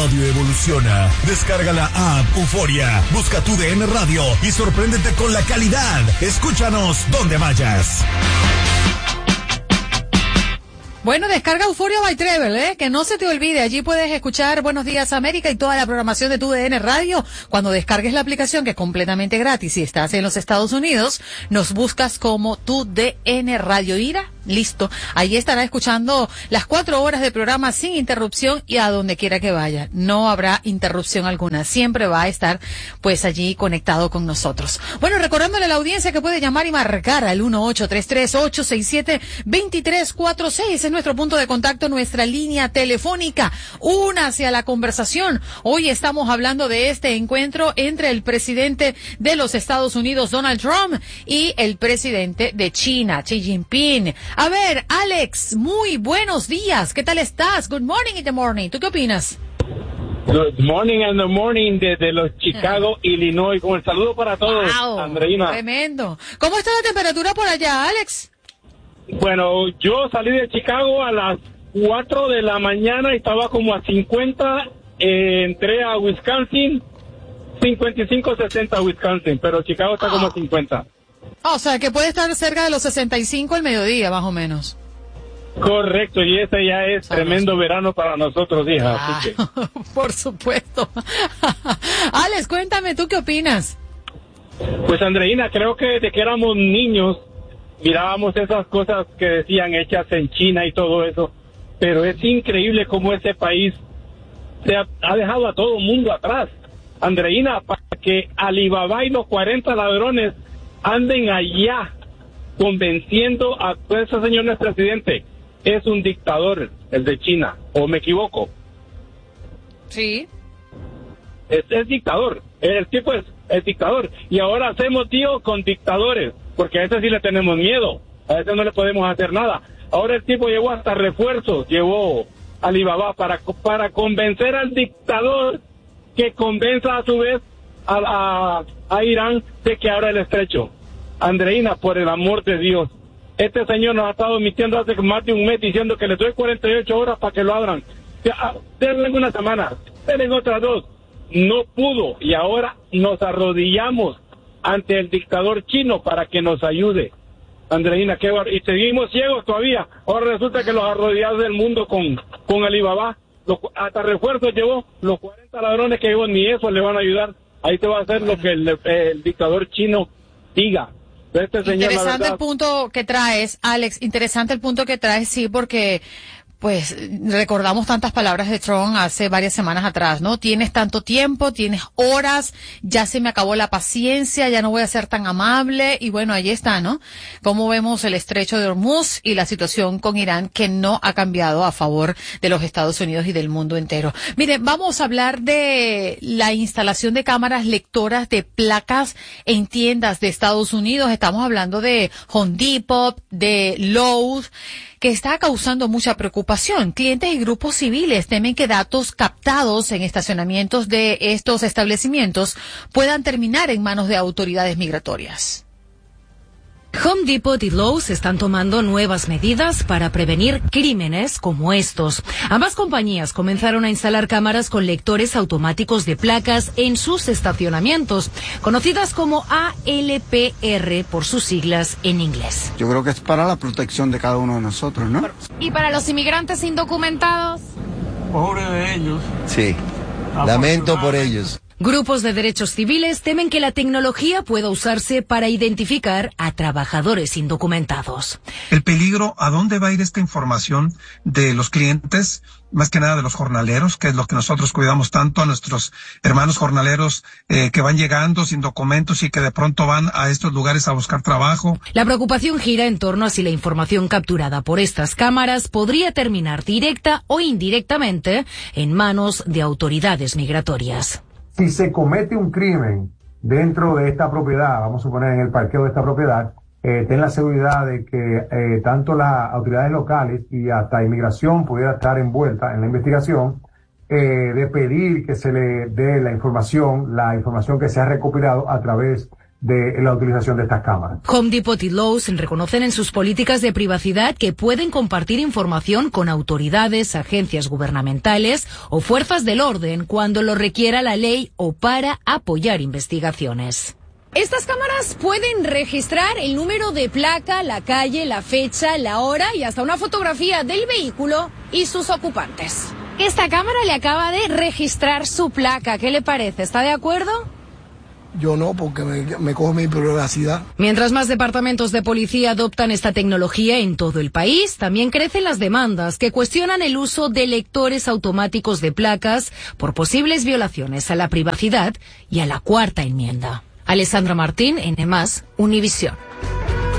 radio evoluciona. Descarga la app Euforia, busca tu DN Radio y sorpréndete con la calidad. Escúchanos donde vayas. Bueno, descarga Euforia by Travel, que no se te olvide. Allí puedes escuchar Buenos Días América y toda la programación de tu DN Radio. Cuando descargues la aplicación, que es completamente gratis, si estás en los Estados Unidos, nos buscas como tu DN Radio. Ira, listo. Allí estará escuchando las 4 horas de programa sin interrupción y a donde quiera que vaya. No habrá interrupción alguna. Siempre va a estar, pues, allí conectado con nosotros. Bueno, recordándole a la audiencia que puede llamar y marcar al 1-833-867-2346. Es nuestro punto de contacto, nuestra línea telefónica. Únase a la conversación. Hoy estamos hablando de este encuentro entre el presidente de los Estados Unidos, Donald Trump, y el presidente de China, Xi Jinping. A ver, Alex, muy buenos días. ¿Qué tal estás? Good morning in the morning. ¿Tú qué opinas? Good morning and the morning desde los Chicago, Illinois. Con el saludo para todos, wow, Andreina. Tremendo. ¿Cómo está la temperatura por allá, Alex? Bueno, yo salí de Chicago a las 4 de la mañana y estaba como a 50. Entré a Wisconsin, 55-60 Wisconsin, pero Chicago está como a 50. O sea, que puede estar cerca de los 65 al mediodía, más o menos. Correcto, y ese ya es tremendo verano para nosotros, hija. Así que... Por supuesto. Alex, cuéntame, ¿tú qué opinas? Pues, Andreina, creo que desde que éramos niños mirábamos esas cosas que decían hechas en China y todo eso, pero es increíble cómo ese país ha dejado a todo el mundo atrás. Andreina, para que Alibaba y los 40 ladrones anden allá convenciendo a ese señor nuestro presidente, es un dictador el de China, ¿o me equivoco? Sí. Es dictador, el tipo es dictador, y ahora hacemos tío con dictadores, porque a ese sí le tenemos miedo, a ese no le podemos hacer nada. Ahora el tipo llevó hasta refuerzos, llevó Alibaba para convencer al dictador que convenza a su vez a Irán de que abra el estrecho. Andreina, por el amor de Dios, este señor nos ha estado mintiendo hace más de un mes diciendo que le doy 48 horas para que lo abran. Denle una semana, denle otras 2. No pudo, y ahora nos arrodillamos ante el dictador chino para que nos ayude. Andreina, y seguimos ciegos todavía. Ahora resulta que los arrodillados del mundo con Alibaba, hasta refuerzos llevó, los 40 ladrones que llevó, ni eso le van a ayudar. Ahí te va a hacer lo que el dictador chino diga. Este señor, interesante el punto que traes, Alex, interesante el punto que traes, sí, porque pues recordamos tantas palabras de Trump hace varias semanas atrás, ¿no? Tienes tanto tiempo, tienes horas, ya se me acabó la paciencia, ya no voy a ser tan amable, y bueno, ahí está, ¿no? Como vemos el estrecho de Hormuz y la situación con Irán, que no ha cambiado a favor de los Estados Unidos y del mundo entero. Mire, vamos a hablar de la instalación de cámaras lectoras de placas en tiendas de Estados Unidos. Estamos hablando de Home Depot, de Lowe's, que está causando mucha preocupación. Clientes y grupos civiles temen que datos captados en estacionamientos de estos establecimientos puedan terminar en manos de autoridades migratorias. Home Depot y Lowe's están tomando nuevas medidas para prevenir crímenes como estos. Ambas compañías comenzaron a instalar cámaras con lectores automáticos de placas en sus estacionamientos, conocidas como ALPR por sus siglas en inglés. Yo creo que es para la protección de cada uno de nosotros, ¿no? ¿Y para los inmigrantes indocumentados? Pobre de ellos. Sí, lamento por ellos. Grupos de derechos civiles temen que la tecnología pueda usarse para identificar a trabajadores indocumentados. El peligro, ¿a dónde va a ir esta información de los clientes? Más que nada de los jornaleros, que es lo que nosotros cuidamos tanto, a nuestros hermanos jornaleros que van llegando sin documentos y que de pronto van a estos lugares a buscar trabajo. La preocupación gira en torno a si la información capturada por estas cámaras podría terminar directa o indirectamente en manos de autoridades migratorias. Si se comete un crimen dentro de esta propiedad, vamos a suponer en el parqueo de esta propiedad, ten la seguridad de que tanto las autoridades locales y hasta inmigración pudiera estar envuelta en la investigación, de pedir que se le dé la información que se ha recopilado a través de la utilización de estas cámaras. Home Depot y Lowe's reconocen en sus políticas de privacidad que pueden compartir información con autoridades, agencias gubernamentales o fuerzas del orden cuando lo requiera la ley o para apoyar investigaciones. Estas cámaras pueden registrar el número de placa, la calle, la fecha, la hora y hasta una fotografía del vehículo y sus ocupantes. Esta cámara le acaba de registrar su placa. ¿Qué le parece? ¿Está de acuerdo? Yo no, porque me cojo mi privacidad. Mientras más departamentos de policía adoptan esta tecnología en todo el país, también crecen las demandas que cuestionan el uso de lectores automáticos de placas por posibles violaciones a la privacidad y a la Cuarta Enmienda. Alessandra Martín, N+, Univisión.